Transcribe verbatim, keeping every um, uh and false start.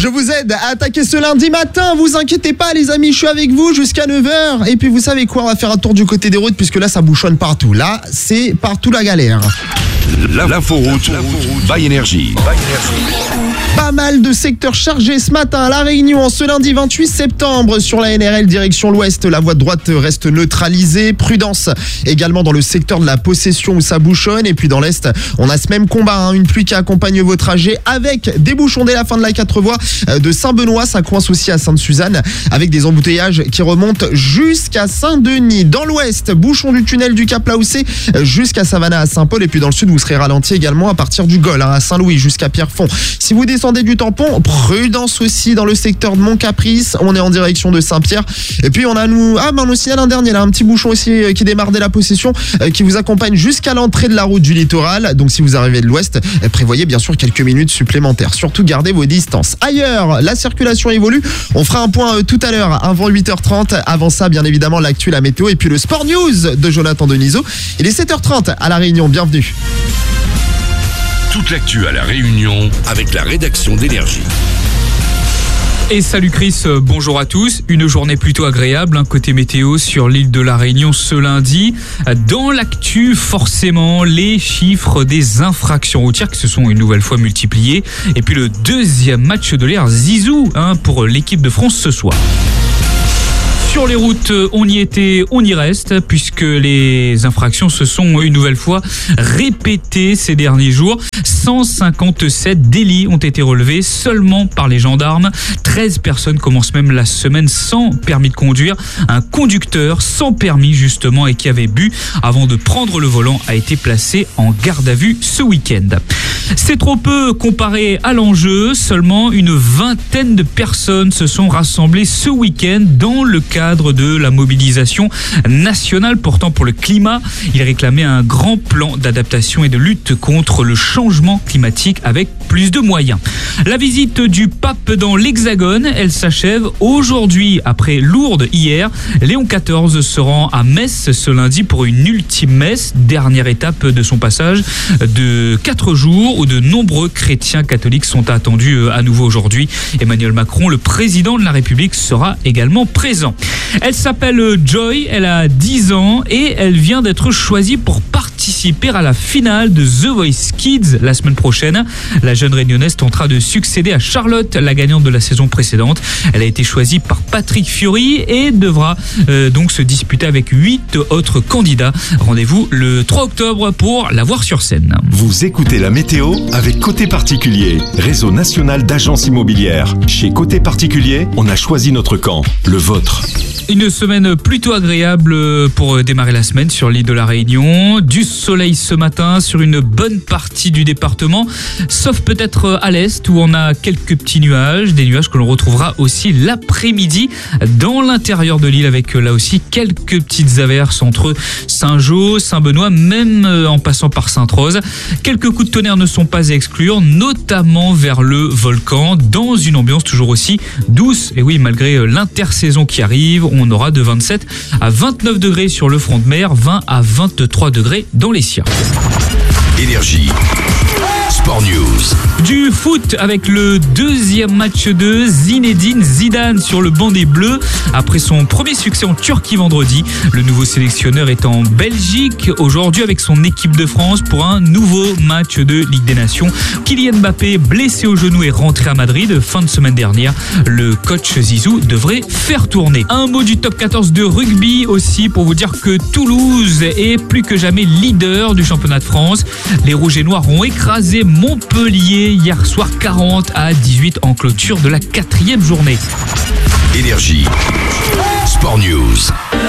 vous aide à attaquer ce lundi matin. Vous inquiétez pas les amis, je suis avec vous jusqu'à neuf heures. Et puis vous savez quoi, on va faire un tour du côté des routes puisque là ça bouchonne partout. Là, c'est partout la galère. L'inforoute by Énergie. Pas mal de secteurs chargés ce matin à La Réunion en ce lundi vingt-huit septembre. Sur la N R L direction l'ouest, la voie de droite reste neutralisée. Prudence également dans le secteur de la Possession où ça bouchonne. Et puis dans l'est, on a ce même combat, hein, une pluie qui accompagne vos trajets avec des bouchons dès la fin de la quatre voies de Saint-Benoît. Ça coince aussi à Sainte-Suzanne avec des embouteillages qui remontent jusqu'à Saint-Denis. Dans l'ouest, bouchon du tunnel du Cap-Laoussé jusqu'à Savannah à Saint-Paul. Et puis dans le sud, vous serez ralenti également à partir du Gol, hein, à Saint-Louis jusqu'à Pierrefonds. Si vous descendez du tampon, prudence aussi dans le secteur de Mont-Caprice. On est en direction de Saint-Pierre. Et puis on a nous, ah ben on signale un dernier là, un petit bouchon aussi qui démarre dès la Possession, qui vous accompagne jusqu'à l'entrée de la route du littoral. Donc si vous arrivez de l'ouest, prévoyez bien sûr quelques minutes supplémentaires. Surtout gardez vos distances. Ailleurs, la circulation évolue. On fera un point tout à l'heure avant huit heures trente. Avant ça, bien évidemment, l'actu, la météo et puis le Sport News de Jonathan Denisot. Il est sept heures trente à La Réunion. Bienvenue. Toute l'actu à La Réunion avec la rédaction d'Énergie. Et salut Chris, bonjour à tous. Une journée plutôt agréable, hein, côté météo sur l'île de La Réunion ce lundi. Dans l'actu, forcément, les chiffres des infractions routières qui se sont une nouvelle fois multipliés. Et puis le deuxième match de l'ère Zizou, hein, pour l'équipe de France ce soir. Sur les routes, on y était, on y reste, puisque les infractions se sont une nouvelle fois répétées ces derniers jours. cent cinquante-sept délits ont été relevés seulement par les gendarmes. treize personnes commencent même la semaine sans permis de conduire. Un conducteur sans permis justement et qui avait bu avant de prendre le volant a été placé en garde à vue ce week-end. C'est trop peu comparé à l'enjeu. Seulement une vingtaine de personnes se sont rassemblées ce week-end dans le cadre de la mobilisation nationale portant pour le climat. Il réclamait un grand plan d'adaptation et de lutte contre le changement climatique avec plus de moyens. La visite du pape dans l'Hexagone, elle s'achève aujourd'hui après Lourdes hier. Léon quatorze se rend à Metz ce lundi pour une ultime messe, dernière étape de son passage de quatre jours où de nombreux chrétiens catholiques sont attendus à nouveau aujourd'hui. Emmanuel Macron, le président de la République, sera également présent. Elle s'appelle Joy, elle a dix ans et elle vient d'être choisie pour participer à la finale de The Voice Kids la semaine prochaine. La jeune réunionnaise tentera de succéder à Charlotte, la gagnante de la saison précédente. Elle a été choisie par Patrick Fiori et devra euh, donc se disputer avec huit autres candidats. Rendez-vous le trois octobre pour la voir sur scène. Vous écoutez la météo avec Côté Particulier, réseau national d'agences immobilières. Chez Côté Particulier, on a choisi notre camp, le vôtre. Une semaine plutôt agréable pour démarrer la semaine sur l'île de La Réunion. Du soleil ce matin sur une bonne partie du département, sauf peut-être à l'est où on a quelques petits nuages, des nuages que l'on retrouvera aussi l'après-midi dans l'intérieur de l'île avec là aussi quelques petites averses entre Saint-Jean, Saint-Benoît, même en passant par Sainte-Rose. Quelques coups de tonnerre ne sont pas à exclure, notamment vers le volcan, dans une ambiance toujours aussi douce. Et oui, malgré l'intersaison qui arrive, on aura de vingt-sept à vingt-neuf degrés sur le front de mer, vingt à vingt-trois degrés dans les Siens. Énergie. Sport News. Du foot avec le deuxième match de Zinedine Zidane sur le banc des Bleus. Après son premier succès en Turquie vendredi, le nouveau sélectionneur est en Belgique aujourd'hui avec son équipe de France pour un nouveau match de Ligue des Nations. Kylian Mbappé, blessé au genou, est rentré à Madrid fin de semaine dernière. Le coach Zizou devrait faire tourner. Un mot du top quatorze de rugby aussi pour vous dire que Toulouse est plus que jamais leader du championnat de France. Les Rouges et Noirs ont écrasé Montpellier hier soir quarante à dix-huit en clôture de la quatrième journée. Énergie. Sport News.